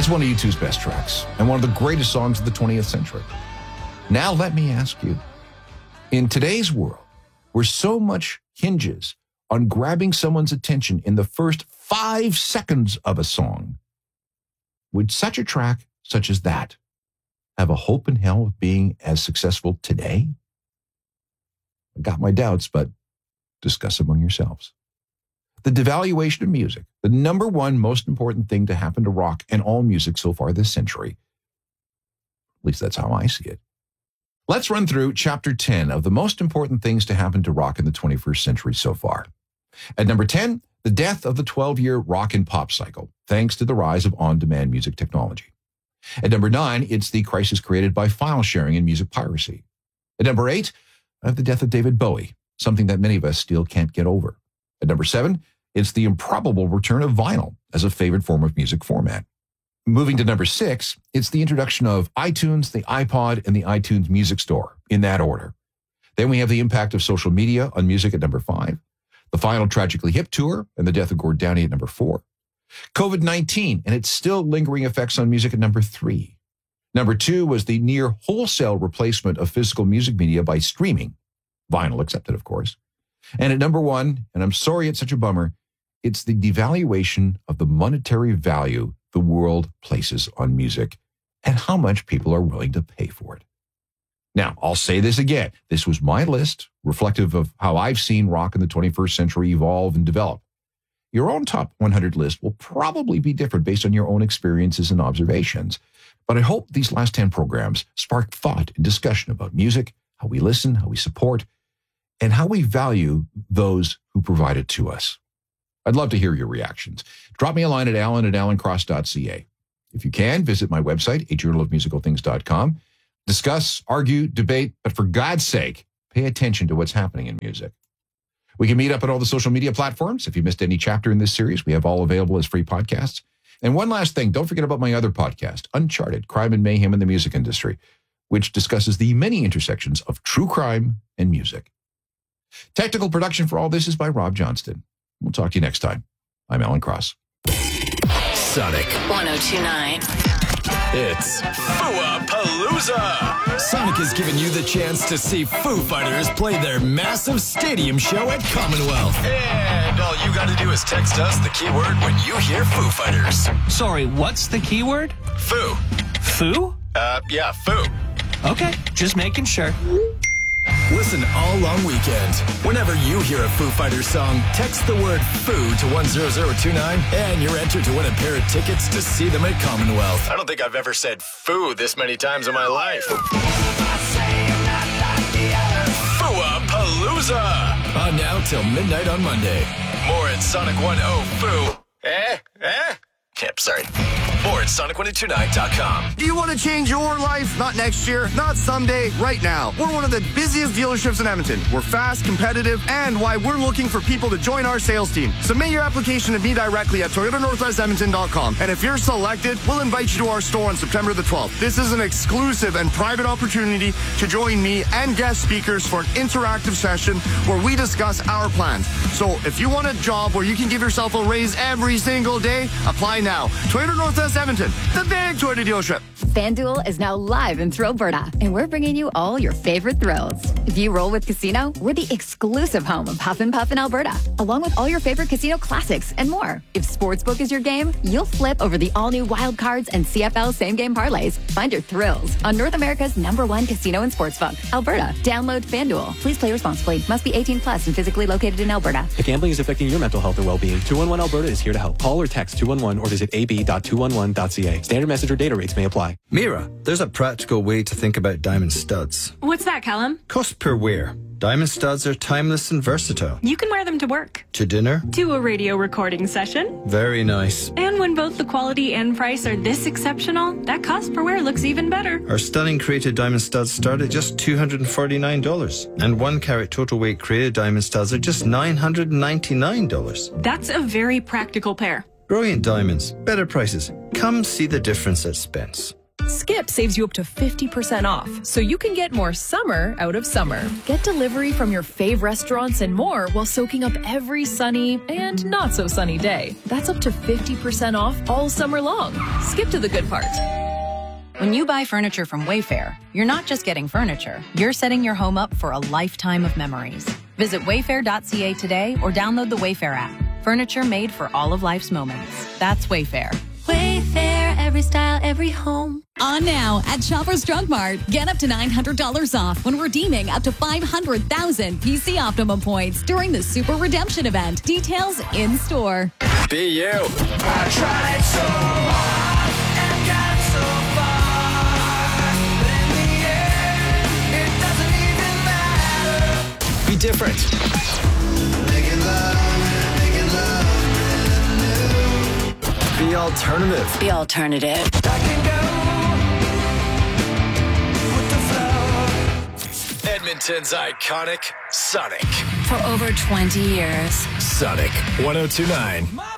That's one of U2's best tracks and one of the greatest songs of the 20th century. Now let me ask you, in today's world, where so much hinges on grabbing someone's attention in the first 5 seconds of a song, would such a track such as that have a hope in hell of being as successful today? I got my doubts, but discuss among yourselves. The devaluation of music, the number one most important thing to happen to rock and all music so far this century. At least that's how I see it. Let's run through chapter 10 of the most important things to happen to rock in the 21st century so far. At number 10, the death of the 12-year rock and pop cycle, thanks to the rise of on-demand music technology. At number 9, it's the crisis created by file sharing and music piracy. At number 8, I have the death of David Bowie, something that many of us still can't get over. At number 7, it's the improbable return of vinyl as a favorite form of music format. Moving to number 6, it's the introduction of iTunes, the iPod, and the iTunes Music Store, in that order. Then we have the impact of social media on music at number 5, the final Tragically Hip tour, and the death of Gord Downie at number 4. COVID-19 and its still lingering effects on music at number 3. Number 2 was the near wholesale replacement of physical music media by streaming, vinyl accepted, of course. And at number 1, and I'm sorry it's such a bummer, it's the devaluation of the monetary value the world places on music and how much people are willing to pay for it. Now, I'll say this again. This was my list, reflective of how I've seen rock in the 21st century evolve and develop. Your own top 100 list will probably be different based on your own experiences and observations. But I hope these last 10 programs spark thought and discussion about music, how we listen, how we support, and how we value those who provide it to us. I'd love to hear your reactions. Drop me a line at alan@alancross.ca. If you can, visit my website, ajournalofmusicalthings.com. Discuss, argue, debate, but for God's sake, pay attention to what's happening in music. We can meet up on all the social media platforms. If you missed any chapter in this series, we have all available as free podcasts. And one last thing, don't forget about my other podcast, Uncharted, Crime and Mayhem in the Music Industry, which discusses the many intersections of true crime and music. Technical production for all this is by Rob Johnston. We'll talk to you next time. I'm Alan Cross. Sonic 102.9. It's Foo-a-Palooza! Sonic has given you the chance to see Foo Fighters play their massive stadium show at Commonwealth. And all you got to do is text us the keyword when you hear Foo Fighters. Sorry, what's the keyword? Foo. Foo? Yeah, Foo. Okay, just making sure. Listen all long weekend. Whenever you hear a Foo Fighters song, text the word Foo to 10029 and you're entered to win a pair of tickets to see them at Commonwealth. I don't think I've ever said Foo this many times in my life. Foo-a-Palooza! On now till midnight on Monday. More at Sonic 10 Foo. Yep, sorry. More at Sonic1029.com. Do you want to change your life? Not next year, not someday, right now. We're one of the busiest dealerships in Edmonton. We're fast, competitive, and why we're looking for people to join our sales team. Submit your application to me directly at ToyotaNorthwestEdmonton.com. And if you're selected, we'll invite you to our store on September the 12th. This is an exclusive and private opportunity to join me and guest speakers for an interactive session where we discuss our plans. So if you want a job where you can give yourself a raise every single day, apply now. Toyota Northwest Edmonton, the big Toyota dealership. FanDuel is now live in Thrill, Alberta, and we're bringing you all your favorite thrills. If you roll with Casino, we're the exclusive home of Huff and Puff in Alberta, along with all your favorite casino classics and more. If Sportsbook is your game, you'll flip over the all-new Wild Cards and CFL same-game parlays. Find your thrills on North America's #1 casino and sportsbook, Alberta. Download FanDuel. Please play responsibly. Must be 18 plus and physically located in Alberta. If gambling is affecting your mental health or well-being, 211 Alberta is here to help. Call or text 211 or visit ab.211.ca. Standard message or data rates may apply. Mira, there's a practical way to think about diamond studs. What's that, Callum? Cost per wear. Diamond studs are timeless and versatile. You can wear them to work. To dinner. To a radio recording session. Very nice. And when both the quality and price are this exceptional, that cost per wear looks even better. Our stunning created diamond studs start at just $249. And 1 carat total weight created diamond studs are just $999. That's a very practical pair. Brilliant diamonds. Better prices. Come see the difference at Spence. Skip saves you up to 50% off, so you can get more summer out of summer. Get delivery from your fave restaurants and more while soaking up every sunny and not so sunny day. That's up to 50% off all summer long. Skip to the good part. When you buy furniture from Wayfair, you're not just getting furniture. You're setting your home up for a lifetime of memories. Visit wayfair.ca today or download the Wayfair app. Furniture made for all of life's moments. That's Wayfair. Wayfair, every style, every home. On now at Shoppers Drug Mart. Get up to $900 off when redeeming up to 500,000 PC Optimum points during the Super Redemption event. Details in store. Be you. I tried so hard and got so far, but in the end, it doesn't even matter. Be different. Making love. Be alternative. Be alternative. I can go with the flow. Edmonton's iconic Sonic. For over 20 years. Sonic 102.9.